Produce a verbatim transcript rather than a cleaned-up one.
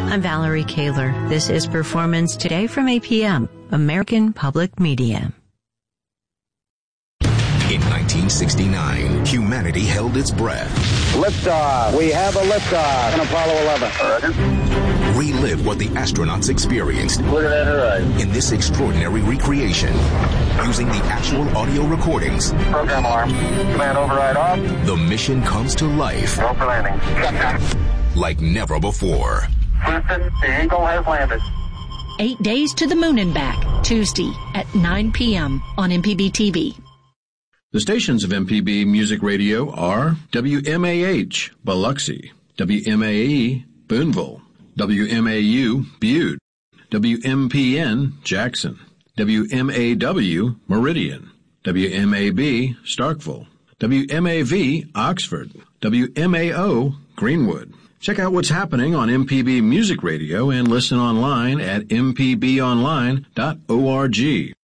I'm Valerie Kaler. This is Performance Today from A P M, American Public Media. In nineteen sixty-nine, humanity held its breath. Liftoff. We have a liftoff on Apollo eleven. Roger. Relive what the astronauts experienced. Look at that horizon. In this extraordinary recreation, using the actual audio recordings. Program alarm. Command override off. The mission comes to life. Go for landing. Shutdown. Like never before. Houston, the Eagle has landed. Eight Days to the Moon and Back, Tuesday at nine p.m. on M P B T V. The stations of M P B Music Radio are W M A H, Biloxi, W M A E, Boonville, W M A U, Butte, W M P N, Jackson, W M A W, Meridian, W M A B, Starkville, W M A V, Oxford, W M A O, Greenwood. Check out what's happening on M P B Music Radio and listen online at m p b online dot org.